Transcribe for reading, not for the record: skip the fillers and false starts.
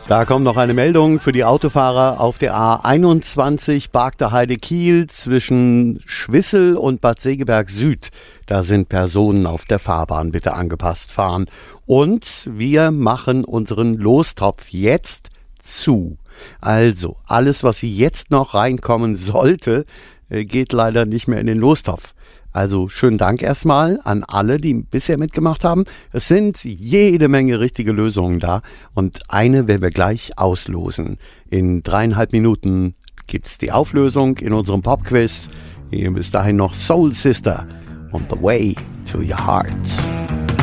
Da kommt noch eine Meldung für die Autofahrer auf der A21 Bargteheide-Kiel zwischen Schwissel und Bad Segeberg Süd. Da sind Personen auf der Fahrbahn, bitte angepasst fahren. Und wir machen unseren Lostopf jetzt zu. Also, alles, was jetzt noch reinkommen sollte, geht leider nicht mehr in den Lostopf. Also schönen Dank erstmal an alle, die bisher mitgemacht haben. Es sind jede Menge richtige Lösungen da und eine werden wir gleich auslosen. In 3,5 Minuten gibt's die Auflösung in unserem Popquiz. Bis dahin noch Soul Sister on the way to your heart.